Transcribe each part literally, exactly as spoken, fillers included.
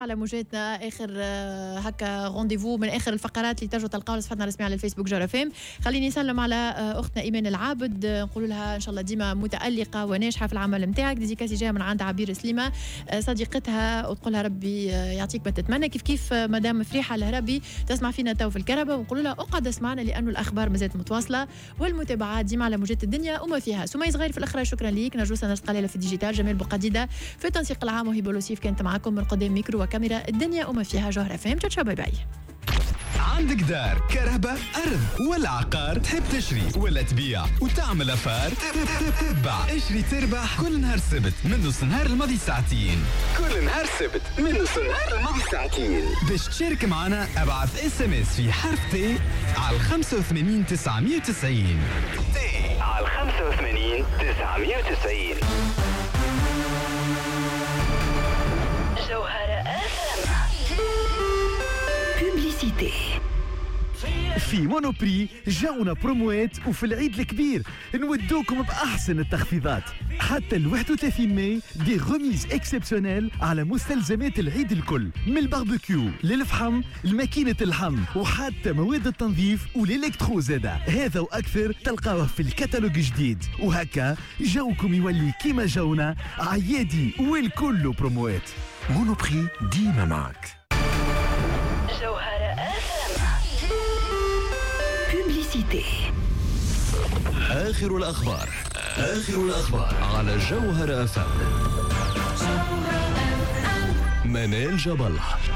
على موجاتنا اخر هكا رونديفو من اخر الفقرات اللي تجوا تلقاو على صفحتنا الرسميه على الفيسبوك جوهرة اف ام. خليني نسلم على اختنا ايمان العابد، نقول لها ان شاء الله ديما متالقه وناجحه في العمل نتاعك. ديزيكاسي جايه من عند عبير سليمه صديقتها، وتقول لها ربي يعطيك ما تتمنى. كيف كيف مدام فريحه الهربي تسمع فينا تو في الكربه، ونقول لها اقعد اسمعنا لانه الاخبار مازالت متواصله والمتابعات ديما على موجات الدنيا وما فيها. سمية صغير في الاخر شكرا ليك. نرجوسه نرجس قليله في الديجيتال، جميل بوقديده في التنسيق العام، وهي بولوسيف كانت معكم من قدام ميكرو وكاميرا الدنيا وما فيها. جوهرة اف ام، تشا باي باي. عندك دار، كهرباء، أرض ولا عقار، تحب تشري ولا تبيع وتعمل أفار؟ تتبع اشري تربح كل نهار سبت من نص نهار الماضي ساعتين. كل نهار سبت من نص نهار الماضي ساعتين. باش تشارك معنا ابعث اس ام اس في حرف تي على خمسة وثمانين تسعمية وتسعين. تي على خمسة وثمانين تسعمية وتسعين. جوهرة اف ام. بوبليسيتي. في مونوبري جاونا بروموات، وفي العيد الكبير نودوكم بأحسن التخفيضات. حتى ال واحد وثلاثين ماي دي غوميز اكسبسيونيل على مستلزمات العيد الكل، من الباربيكيو للفحم الماكينة اللحم وحتى مواد التنظيف والإلكترو زادا. هذا وأكثر تلقاوه في الكتالوج جديد، وهكا جوكم يولي كيما جونا عيادي والكل بروموات. مونوبري ديما معك. جوهرة اف ام. بوبليسيتي. آخر الأخبار آخر الأخبار على جوهرة اف ام. منال جبل.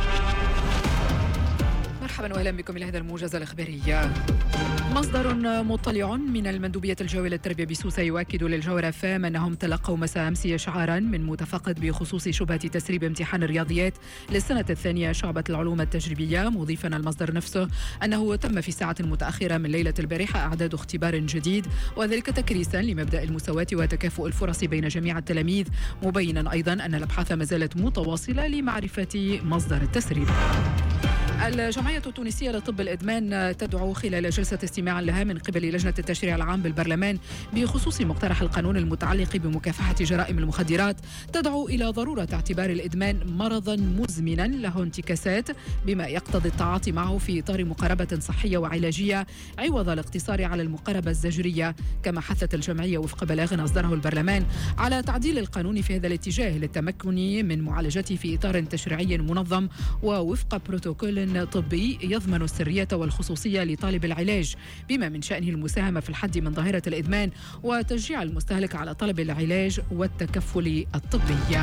مرحبا واهلا بكم الى هذا الموجز الاخباري. مصدر مطلع من المندوبية الجوية للتربية بسوسة يؤكد للجوهرة اف ام أنهم تلقوا مساء أمس شعارا من متفقد بخصوص شبهة تسريب امتحان الرياضيات للسنة الثانية شعبة العلوم التجريبية، مضيفا المصدر نفسه أنه تم في ساعة متأخرة من ليلة البارحة إعداد اختبار جديد، وذلك تكريسا لمبدأ المساواة وتكافؤ الفرص بين جميع التلاميذ، مبينا أيضا أن الأبحاث ما زالت متواصلة لمعرفة مصدر التسريب. الجمعية التونسية لطب الإدمان تدعو خلال جلسة استماع لها من قبل لجنة التشريع العام بالبرلمان بخصوص مقترح القانون المتعلق بمكافحة جرائم المخدرات، تدعو إلى ضرورة اعتبار الإدمان مرضا مزمنا له انتكاسات، بما يقتضي التعاطي معه في إطار مقاربة صحية وعلاجية عوض الاقتصار على المقاربة الزجرية. كما حثت الجمعية وفق بلاغ أصدره البرلمان على تعديل القانون في هذا الاتجاه للتمكن من معالجته في إطار تشريعي منظم ووفق بروتوكول طبي يضمن السرية والخصوصية لطالب العلاج، بما من شأنه المساهمة في الحد من ظاهرة الإدمان وتشجيع المستهلك على طلب العلاج والتكفل الطبي.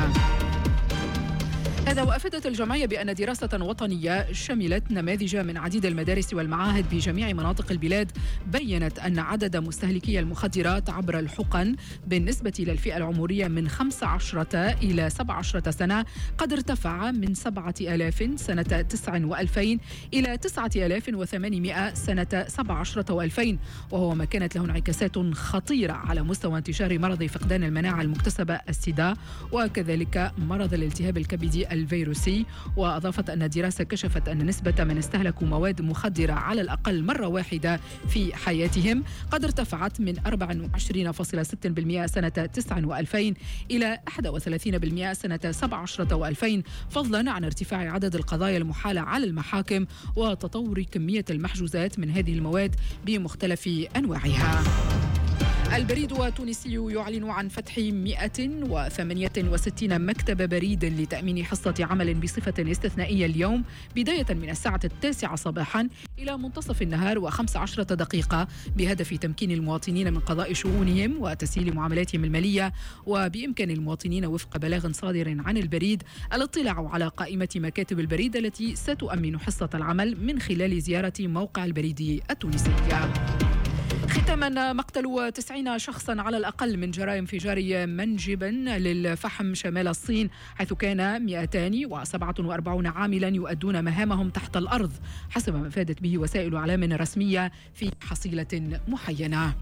هذا وأفادت الجمعية بأن دراسة وطنية شملت نماذج من عديد المدارس والمعاهد بجميع مناطق البلاد بيّنت أن عدد مستهلكي المخدرات عبر الحقن بالنسبة للفئة العمرية من خمسة عشر إلى سبعة عشر سنة قد ارتفع من سبعة آلاف سنة تسعة وألفين إلى تسعة آلاف وثمانمائة سنة سبعة عشر وألفين، وهو ما كانت له انعكاسات خطيرة على مستوى انتشار مرض فقدان المناعة المكتسبة السيدا، وكذلك مرض الالتهاب الكبدي الفيروسي. وأضافت أن الدراسة كشفت أن نسبة من استهلكوا مواد مخدرة على الأقل مرة واحدة في حياتهم قد ارتفعت من أربعة وعشرين فاصلة ستة بالمئة سنة تسعة وألفين إلى واحد وثلاثين بالمئة سنة سبعة عشر وألفين، فضلا عن ارتفاع عدد القضايا المحالة على المحاكم وتطور كمية المحجوزات من هذه المواد بمختلف أنواعها. البريد التونسي يعلن عن فتح مئة وثمانية وستين مكتب بريد لتأمين حصة عمل بصفة استثنائية اليوم، بداية من الساعة التاسعة صباحا إلى منتصف النهار وخمس عشرة دقيقة، بهدف تمكين المواطنين من قضاء شؤونهم وتسهيل معاملاتهم المالية. وبإمكان المواطنين وفق بلاغ صادر عن البريد الاطلاع على قائمة مكاتب البريد التي ستؤمن حصة العمل من خلال زيارة موقع البريد التونسي. ختاما، مقتل تسعين شخصا على الأقل من جرائم انفجار منجبا للفحم شمال الصين، حيث كان مئتين وسبعة وأربعين عاملا يؤدون مهامهم تحت الأرض، حسب ما أفادت به وسائل إعلام رسمية في حصيلة معينة.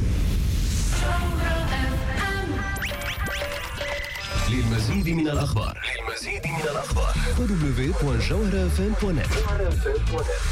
للمزيد من الأخبار للمزيد من الأخبار دبليو دبليو دبليو دوت جوهرة اف ام دوت نت.